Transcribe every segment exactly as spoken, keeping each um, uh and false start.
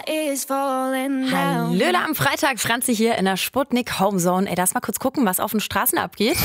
Hallöle am Freitag, Franzi hier in der Sputnik Homezone. Ey, lass mal kurz gucken, was auf den Straßen abgeht.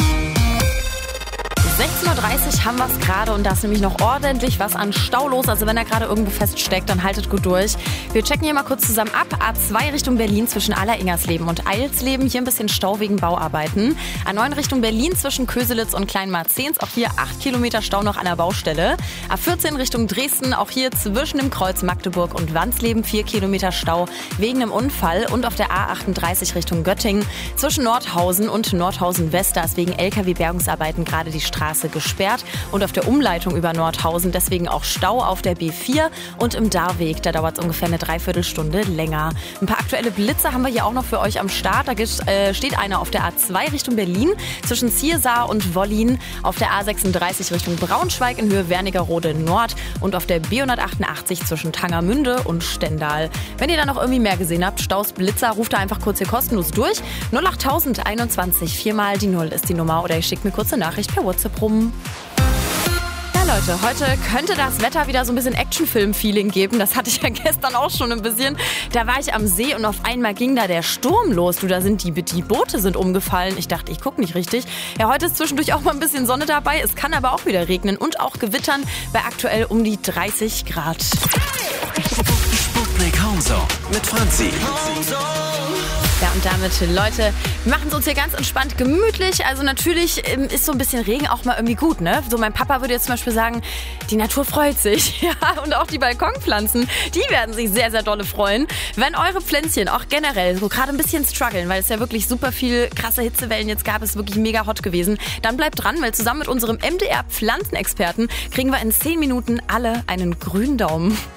sechzehn Uhr dreißig haben wir es gerade und da ist nämlich noch ordentlich was an Stau los. Also wenn er gerade irgendwo feststeckt, dann haltet gut durch. Wir checken hier mal kurz zusammen ab. A zwei Richtung Berlin zwischen Aller-Ingersleben und Eilsleben. Hier ein bisschen Stau wegen Bauarbeiten. A neun Richtung Berlin zwischen Köselitz und Kleinmarzens. Auch hier acht Kilometer Stau noch an der Baustelle. A vierzehn Richtung Dresden. Auch hier zwischen dem Kreuz Magdeburg und Wansleben vier Kilometer Stau wegen einem Unfall. Und auf der A achtunddreißig Richtung Göttingen zwischen Nordhausen und Nordhausen West. Da ist wegen L K W-Bergungsarbeiten gerade die Straße gesperrt und auf der Umleitung über Nordhausen deswegen auch Stau auf der B vier und im Darweg. Da dauert es ungefähr eine Dreiviertelstunde länger. Ein paar aktuelle Blitze haben wir hier auch noch für euch am Start. Da äh, steht einer auf der A zwei Richtung Berlin zwischen Ziersar und Wollin, auf der A sechsunddreißig Richtung Braunschweig in Höhe Wernigerode Nord und auf der B hundertachtundachtzig zwischen Tangermünde und Stendal. Wenn ihr da noch irgendwie mehr gesehen habt, Staus, Blitzer, ruft da einfach kurz hier kostenlos durch. null acht einundzwanzig, viermal die Null ist die Nummer oder ihr schickt mir kurze Nachricht per WhatsApp rum. Ja Leute, heute könnte das Wetter wieder so ein bisschen Actionfilm-Feeling geben. Das hatte ich ja gestern auch schon ein bisschen. Da war ich am See und auf einmal ging da der Sturm los. Du, da sind die, die Boote sind umgefallen. Ich dachte, ich gucke nicht richtig. Ja, heute ist zwischendurch auch mal ein bisschen Sonne dabei. Es kann aber auch wieder regnen und auch gewittern bei aktuell um die dreißig Grad. Sputnik Homezone mit Franzi. Ja, und damit, Leute, wir machen es uns hier ganz entspannt gemütlich. Also natürlich ähm, ist so ein bisschen Regen auch mal irgendwie gut, ne? So mein Papa würde jetzt zum Beispiel sagen, die Natur freut sich. Ja, und auch die Balkonpflanzen, die werden sich sehr, sehr dolle freuen. Wenn eure Pflänzchen auch generell so gerade ein bisschen strugglen, weil es ja wirklich super viel krasse Hitzewellen jetzt gab, ist wirklich mega hot gewesen, dann bleibt dran, weil zusammen mit unserem M D R-Pflanzenexperten kriegen wir in zehn Minuten alle einen grünen Daumen.